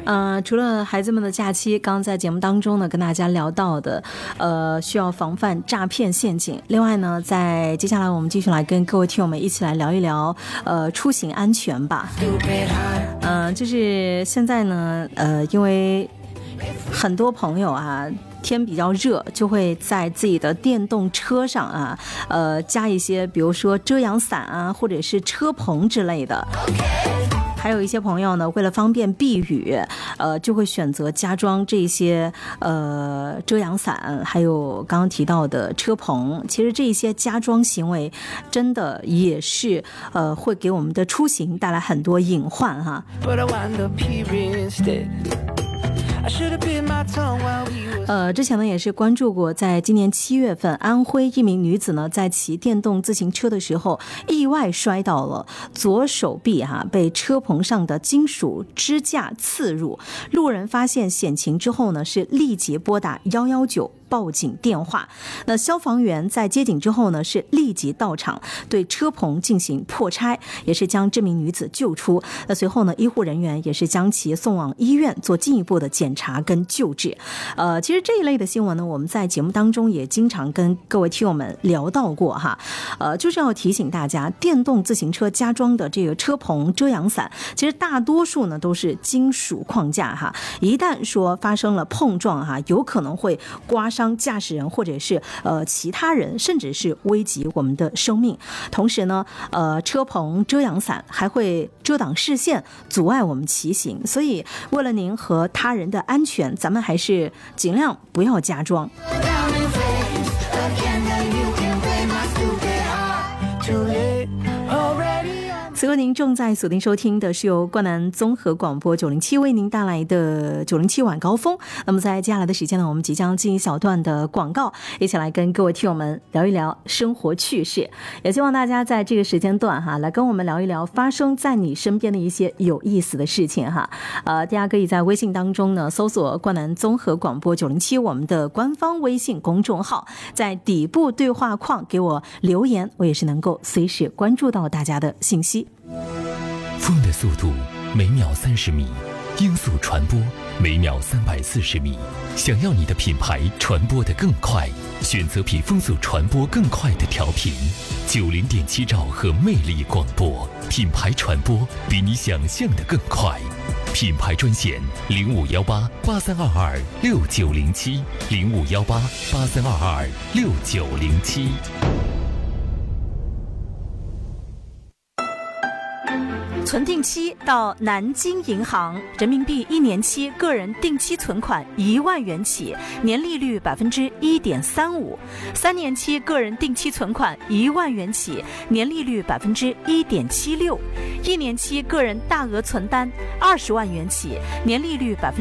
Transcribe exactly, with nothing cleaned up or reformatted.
呃，除了孩子们的假期，刚刚在节目当中呢跟大家聊到的，呃，需要防范诈骗陷阱。另外呢，在接下来我们继续来跟各位听友们一起来聊一聊，呃，出行安全吧。呃，就是现在呢，呃，因为很多朋友啊。天比较热，就会在自己的电动车上啊，呃，加一些，比如说遮阳伞啊，或者是车棚之类的。还有一些朋友呢，为了方便避雨，呃，就会选择加装这些呃遮阳伞，还有刚刚提到的车棚。其实这些加装行为，真的也是呃会给我们的出行带来很多隐患哈。呃，之前呢也是关注过，在今年七月份，安徽一名女子呢在骑电动自行车的时候意外摔倒了，左手臂哈、啊、被车棚上的金属支架刺入。路人发现险情之后呢，是立即拨打一一九报警电话。那消防员在接警之后呢，是立即到场对车棚进行破拆，也是将这名女子救出。那随后呢，医护人员也是将其送往医院做进一步的检查跟救治。呃，其实这一类的新闻呢，我们在节目当中也经常跟各位听友们聊到过哈。呃，就是要提醒大家，电动自行车加装的这个车棚遮阳伞，其实大多数呢都是金属框架哈，一旦说发生了碰撞哈，有可能会刮伤驾驶人或者是呃其他人，甚至是危及我们的生命。同时呢，呃，车棚遮阳伞还会遮挡视线，阻碍我们骑行。所以，为了您和他人的安全，咱们还是尽量不要加装。此刻您正在锁定收听的是由冠南综合广播九零七为您带来的九零七晚高峰。那么在接下来的时间呢，我们即将进一小段的广告，一起来跟各位听友们聊一聊生活趣事。也希望大家在这个时间段哈，来跟我们聊一聊发生在你身边的一些有意思的事情哈。呃，大家可以在微信当中呢搜索冠南综合广播九零七我们的官方微信公众号，在底部对话框给我留言，我也是能够随时关注到大家的信息。 风的速度每秒三十米，音速传播每秒三百四十米。想要你的品牌传播得更快，选择比风速传播更快的调频。九零点七兆赫魅力广播，品牌传播比你想象的更快。品牌专线零五幺八八三二二六九零七零五幺八八三二二六九零七。 存定期到南京银行，人民币一年期个人定期存款一万元起，年利率百分之一点三五；三年期个人定期存款一万元起，年利率百分之一点七六；一年期个人大额存单二十万元起，年利率百分。